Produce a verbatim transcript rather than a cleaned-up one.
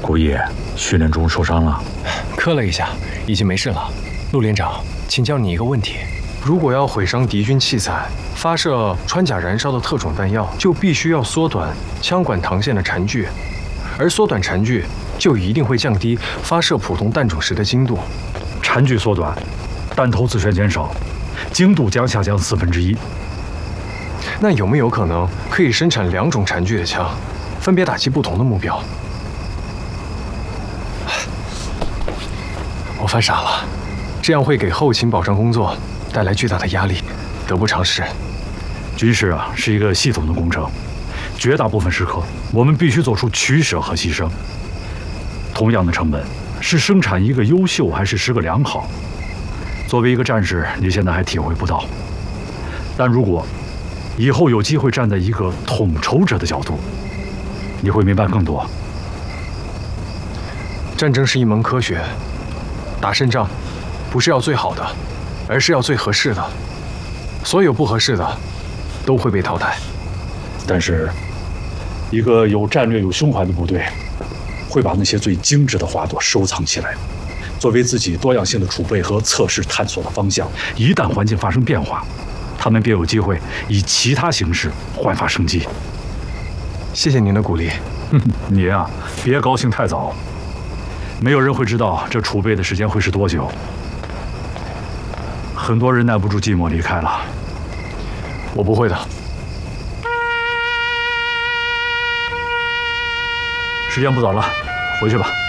顾烨训练中受伤了， 磕了一下，已经没事了。陆连长，请教你一个问题：如果要毁伤敌军器材，发射穿甲燃烧的特种弹药，就必须要缩短枪管膛线的缠距，而缩短缠距就一定会降低发射普通弹种时的精度。 缠距缩短，弹头自旋减少，精度将下降四分之一。 那有没有可能可以生产两种缠距的枪，分别打击不同的目标？我犯傻了，这样会给后勤保障工作带来巨大的压力，得不偿失。 军事啊，是一个系统的工程，绝大部分时刻我们必须做出取舍和牺牲。同样的成本，是生产一个优秀还是十个良好？作为一个战士，你现在还体会不到。但如果以后有机会站在一个统筹者的角度，你会明白更多。 战争是一门科学，打胜仗不是要最好的，而是要最合适的。所有不合适的都会被淘汰。 但是，一个有战略、有胸怀的部队，会把那些最精致的花朵收藏起来，作为自己多样性的储备和测试探索的方向。一旦环境发生变化，他们便有机会以其他形式焕发生机。 谢谢您的鼓励。 你呀，别高兴太早。没有人会知道这储备的时间会是多久。很多人耐不住寂寞离开了。 我不会的。 时间不早了，回去吧。